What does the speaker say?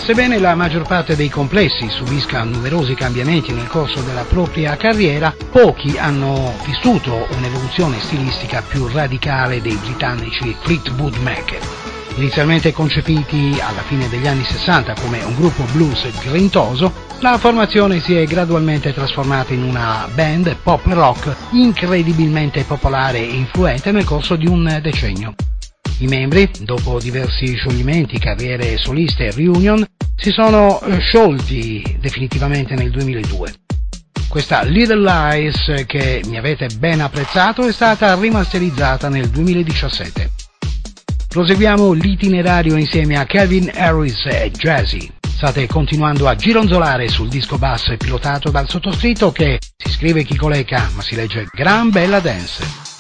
Sebbene la maggior parte dei complessi subisca numerosi cambiamenti nel corso della propria carriera, pochi hanno vissuto un'evoluzione stilistica più radicale dei britannici Fleetwood Mac. Inizialmente concepiti alla fine degli anni 60 come un gruppo blues grintoso, la formazione si è gradualmente trasformata in una band pop rock incredibilmente popolare e influente nel corso di un decennio. I membri, dopo diversi scioglimenti, carriere soliste e reunion, si sono sciolti definitivamente nel 2002. Questa Little Lies, che mi avete ben apprezzato, è stata rimasterizzata nel 2017. Proseguiamo l'itinerario insieme a Calvin Harris e Jazzy. State continuando a gironzolare sul disco basso e pilotato dal sottoscritto che si scrive Chicoleca, ma si legge Gran Bella Dance.